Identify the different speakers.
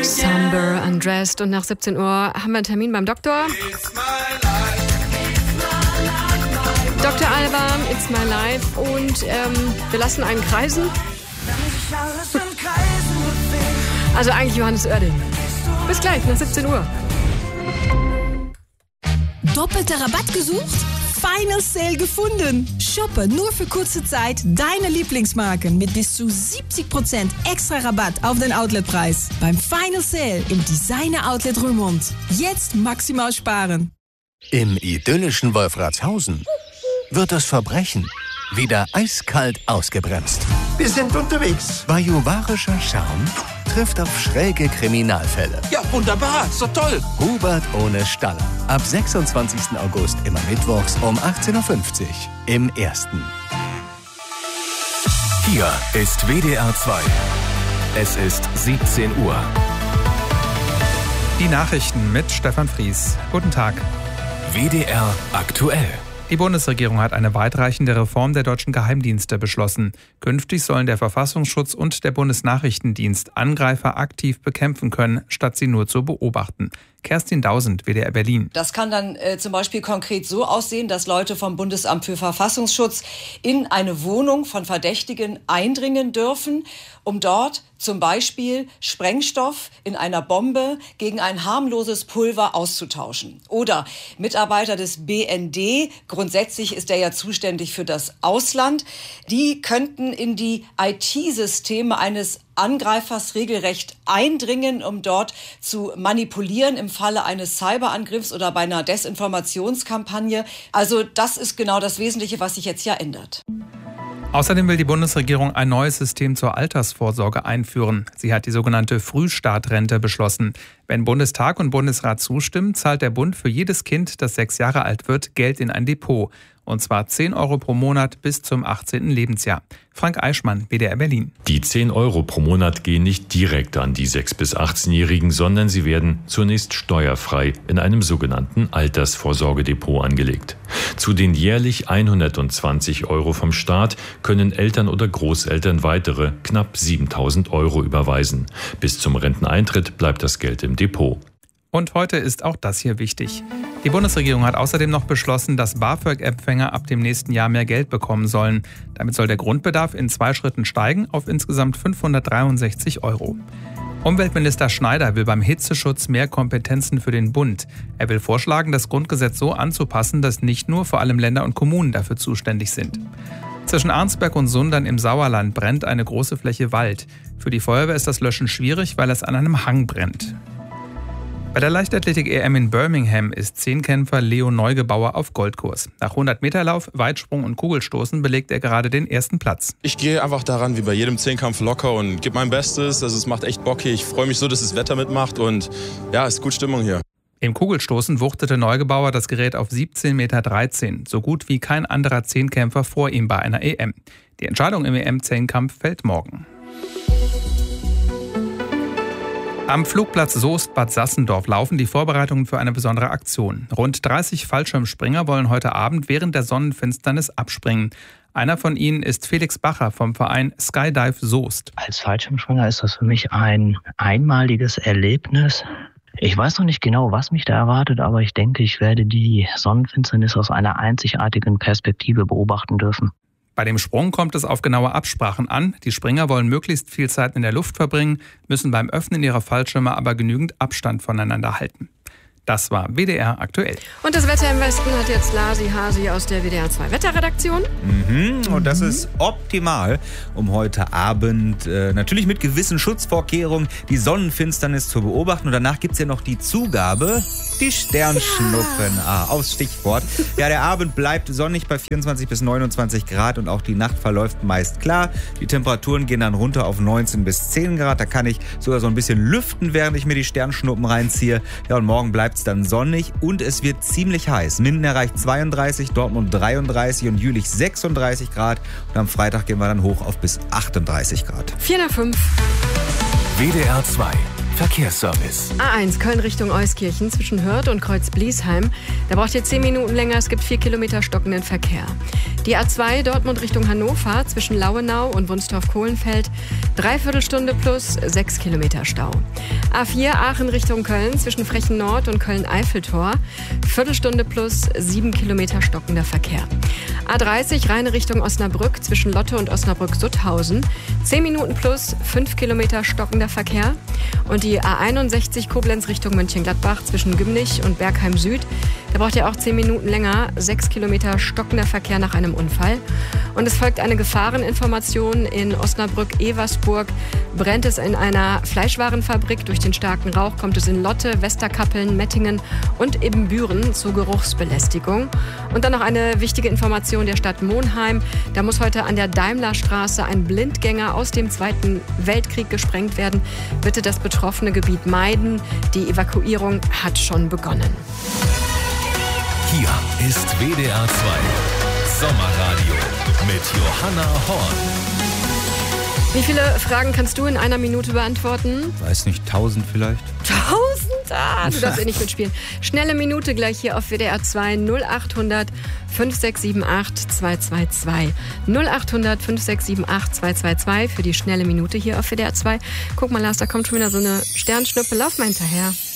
Speaker 1: Somber Undressed. Und nach 17 Uhr haben wir einen Termin beim Doktor. Dr. Alban, It's My Life. Und wir lassen einen kreisen. Also eigentlich Johannes Oerding. Bis gleich, nach 17 Uhr.
Speaker 2: Doppelter Rabatt gesucht? Final Sale gefunden. Shoppe nur für kurze Zeit deine Lieblingsmarken mit bis zu 70% extra Rabatt auf den Outletpreis. Beim Final Sale im Designer Outlet Römond. Jetzt maximal sparen.
Speaker 3: Im idyllischen Wolfratshausen wird das Verbrechen wieder eiskalt ausgebremst.
Speaker 4: Wir sind unterwegs.
Speaker 3: Bajuwarischer Charme trifft auf schräge Kriminalfälle.
Speaker 4: Ja, wunderbar. So toll.
Speaker 3: Hubert ohne Staller. Ab 26. August immer mittwochs um 18.50 Uhr im Ersten.
Speaker 5: Hier ist WDR 2. Es ist 17 Uhr.
Speaker 6: Die Nachrichten mit Stefan Fries. Guten Tag.
Speaker 5: WDR aktuell.
Speaker 6: Die Bundesregierung hat eine weitreichende Reform der deutschen Geheimdienste beschlossen. Künftig sollen der Verfassungsschutz und der Bundesnachrichtendienst Angreifer aktiv bekämpfen können, statt sie nur zu beobachten. Kerstin Dausend, WDR Berlin.
Speaker 7: Das kann dann zum Beispiel konkret so aussehen, dass Leute vom Bundesamt für Verfassungsschutz in eine Wohnung von Verdächtigen eindringen dürfen, um dort zum Beispiel Sprengstoff in einer Bombe gegen ein harmloses Pulver auszutauschen. Oder Mitarbeiter des BND, grundsätzlich ist er ja zuständig für das Ausland, die könnten in die IT-Systeme eines Angreifers regelrecht eindringen, um dort zu manipulieren im Falle eines Cyberangriffs oder bei einer Desinformationskampagne. Also das ist genau das Wesentliche, was sich jetzt ja ändert.
Speaker 6: Außerdem will die Bundesregierung ein neues System zur Altersvorsorge einführen. Sie hat die sogenannte Frühstartrente beschlossen. Wenn Bundestag und Bundesrat zustimmen, zahlt der Bund für jedes Kind, das 6 Jahre alt wird, Geld in ein Depot. Und zwar 10 Euro pro Monat bis zum 18. Lebensjahr. Frank Eichmann, WDR Berlin.
Speaker 8: Die 10 Euro pro Monat gehen nicht direkt an die 6- bis 18-Jährigen, sondern sie werden zunächst steuerfrei in einem sogenannten Altersvorsorgedepot angelegt. Zu den jährlich 120 Euro vom Staat können Eltern oder Großeltern weitere knapp 7.000 Euro überweisen. Bis zum Renteneintritt bleibt das Geld im Depot.
Speaker 6: Und heute ist auch das hier wichtig. Die Bundesregierung hat außerdem noch beschlossen, dass BAföG-Empfänger ab dem nächsten Jahr mehr Geld bekommen sollen. Damit soll der Grundbedarf in 2 Schritten steigen auf insgesamt 563 Euro. Umweltminister Schneider will beim Hitzeschutz mehr Kompetenzen für den Bund. Er will vorschlagen, das Grundgesetz so anzupassen, dass nicht nur vor allem Länder und Kommunen dafür zuständig sind. Zwischen Arnsberg und Sundern im Sauerland brennt eine große Fläche Wald. Für die Feuerwehr ist das Löschen schwierig, weil es an einem Hang brennt. Bei der Leichtathletik-EM in Birmingham ist Zehnkämpfer Leo Neugebauer auf Goldkurs. Nach 100-Meter-Lauf, Weitsprung und Kugelstoßen belegt er gerade den ersten Platz.
Speaker 9: Ich gehe einfach daran wie bei jedem Zehnkampf locker und gebe mein Bestes. Also es macht echt Bock hier. Ich freue mich so, dass das Wetter mitmacht und ja, es ist gut Stimmung hier.
Speaker 6: Im Kugelstoßen wuchtete Neugebauer das Gerät auf 17,13 Meter, so gut wie kein anderer Zehnkämpfer vor ihm bei einer EM. Die Entscheidung im EM-Zehnkampf fällt morgen. Am Flugplatz Soest-Bad Sassendorf laufen die Vorbereitungen für eine besondere Aktion. Rund 30 Fallschirmspringer wollen heute Abend während der Sonnenfinsternis abspringen. Einer von ihnen ist Felix Bacher vom Verein Skydive Soest.
Speaker 10: Als Fallschirmspringer ist das für mich ein einmaliges Erlebnis. Ich weiß noch nicht genau, was mich da erwartet, aber ich denke, ich werde die Sonnenfinsternis aus einer einzigartigen Perspektive beobachten dürfen.
Speaker 6: Bei dem Sprung kommt es auf genaue Absprachen an. Die Springer wollen möglichst viel Zeit in der Luft verbringen, müssen beim Öffnen ihrer Fallschirme aber genügend Abstand voneinander halten. Das war WDR aktuell.
Speaker 1: Und das Wetter im Westen hat jetzt Lasi Hasi aus der WDR 2 Wetterredaktion.
Speaker 11: Und das ist optimal, um heute Abend natürlich mit gewissen Schutzvorkehrungen die Sonnenfinsternis zu beobachten. Und danach gibt's ja noch die Zugabe, die Sternschnuppen. Aufs Stichwort. Ja, der Abend bleibt sonnig bei 24 bis 29 Grad und auch die Nacht verläuft meist klar. Die Temperaturen gehen dann runter auf 19 bis 10 Grad. Da kann ich sogar so ein bisschen lüften, während ich mir die Sternschnuppen reinziehe. Ja, und morgen bleibt es dann sonnig und es wird ziemlich heiß. Minden erreicht 32, Dortmund 33 und Jülich 36 Grad. Und am Freitag gehen wir dann hoch auf bis 38 Grad.
Speaker 1: 4 nach 5.
Speaker 5: WDR 2. Verkehrsservice.
Speaker 1: A1 Köln Richtung Euskirchen zwischen Hürth und Kreuz-Bliesheim. Da braucht ihr 10 Minuten länger. Es gibt 4 Kilometer stockenden Verkehr. Die A2 Dortmund Richtung Hannover zwischen Lauenau und Wunstorf-Kohlenfeld. 3/4 Stunde plus 6 Kilometer Stau. A4 Aachen Richtung Köln zwischen Frechen Nord und Köln-Eiffeltor. Viertelstunde plus 7 Kilometer stockender Verkehr. A30 Rheine Richtung Osnabrück zwischen Lotte und Osnabrück-Sutthausen. 10 Minuten plus 5 Kilometer stockender Verkehr. Und die A61 Koblenz Richtung Mönchengladbach zwischen Gümnich und Bergheim Süd. Da braucht ihr auch 10 Minuten länger. 6 Kilometer stockender Verkehr nach einem Unfall. Und es folgt eine Gefahreninformation in Osnabrück-Eversburg. Brennt es in einer Fleischwarenfabrik. Durch den starken Rauch kommt es in Lotte, Westerkappeln, Mettingen und Ibbenbüren zu Geruchsbelästigung. Und dann noch eine wichtige Information der Stadt Monheim. Da muss heute an der Daimlerstraße ein Blindgänger aus dem Zweiten Weltkrieg gesprengt werden. Bitte das betroffene Gebiet meiden. Die Evakuierung hat schon begonnen.
Speaker 5: Hier ist WDR 2 Sommerradio mit Johanna Horn.
Speaker 1: Wie viele Fragen kannst du in einer Minute beantworten?
Speaker 11: Weiß nicht, 1000 vielleicht?
Speaker 1: 1000? Ah, du darfst nicht mitspielen. Schnelle Minute gleich hier auf WDR 2 0800 5678 222. 0800 5678 222 für die schnelle Minute hier auf WDR 2. Guck mal, Lars, da kommt schon wieder so eine Sternschnuppe. Lauf mal hinterher.